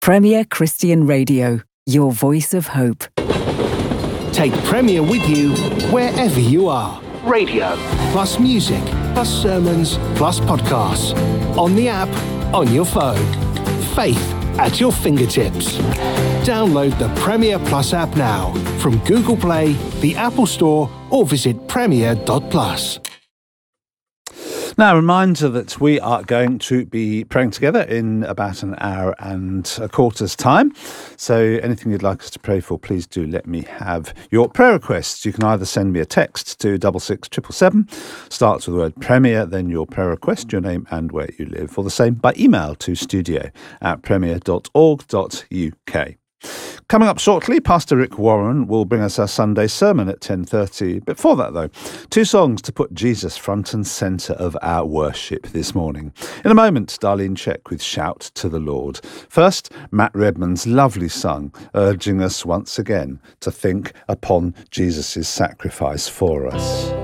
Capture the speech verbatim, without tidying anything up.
Premier Christian Radio, your voice of hope. Take Premier with you wherever you are. Radio, plus music, plus sermons, plus podcasts. On the app, on your phone. Faith at your fingertips. Download the Premier Plus app now from Google Play, the Apple Store, or visit premier dot plus. Now, a reminder that we are going to be praying together in about an hour and a quarter's time. So anything you'd like us to pray for, please do let me have your prayer requests. You can either send me a text to double six triple seven, starts with the word Premier, then your prayer request, your name and where you live, or the same by email to studio at premier dot org dot uk. Coming up shortly, Pastor Rick Warren will bring us our Sunday sermon at ten thirty. Before that, though, two songs to put Jesus front and centre of our worship this morning. In a moment, Darlene Check with Shout to the Lord. First, Matt Redman's lovely song, urging us once again to think upon Jesus' sacrifice for us.